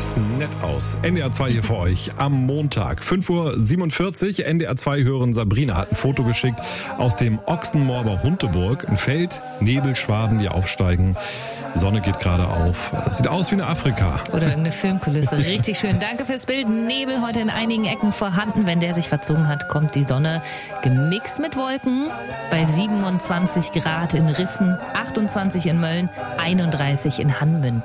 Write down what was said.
das nett aus. NDR 2 hier für euch am Montag, 5:47 Uhr. NDR 2 hören, Sabrina hat ein Foto geschickt aus dem Ochsenmoor bei Hunteburg. Ein Feld, Nebelschwaden, die aufsteigen. Die Sonne geht gerade auf. Sieht aus wie eine Afrika. Oder irgendeine Filmkulisse. Richtig schön. Danke fürs Bild. Nebel heute in einigen Ecken vorhanden. Wenn der sich verzogen hat, kommt die Sonne gemixt mit Wolken. Bei 27 Grad in Rissen, 28 in Mölln, 31 in Hanmünden.